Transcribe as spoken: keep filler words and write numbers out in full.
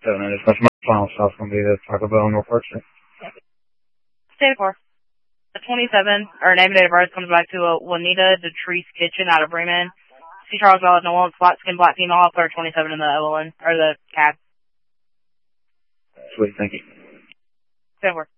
seven nine, dispatch. My final stop's going to be the Taco Bell on North Park Street. State four. The twenty-seven, or name and date of birth comes back to a Juanita Detrice Kitchen out of Bremen. C. Charles Valid, no one, black skin, black female, I'll put her twenty-seven in the L O N, or the cab. Sweet, thank you. State four.